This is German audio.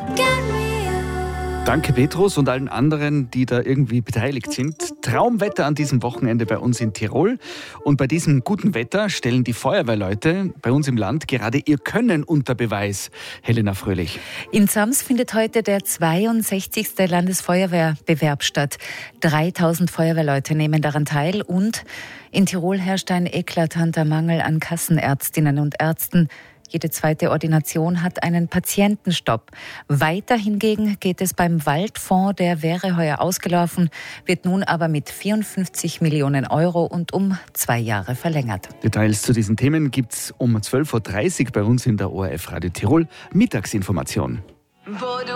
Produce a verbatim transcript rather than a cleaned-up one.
Danke Petrus und allen anderen, die da irgendwie beteiligt sind. Traumwetter an diesem Wochenende bei uns in Tirol. Und bei diesem guten Wetter stellen die Feuerwehrleute bei uns im Land gerade ihr Können unter Beweis. Helena Fröhlich. In Sams findet heute der zweiundsechzigste Landesfeuerwehrbewerb statt. dreitausend Feuerwehrleute nehmen daran teil und in Tirol herrscht ein eklatanter Mangel an Kassenärztinnen und Ärzten. Jede zweite Ordination hat einen Patientenstopp. Weiter hingegen geht es beim Waldfonds, der wäre heuer ausgelaufen, wird nun aber mit vierundfünfzig Millionen Euro und um zwei Jahre verlängert. Details zu diesen Themen gibt's um zwölf Uhr dreißig bei uns in der O R F Radio Tirol Mittagsinformation.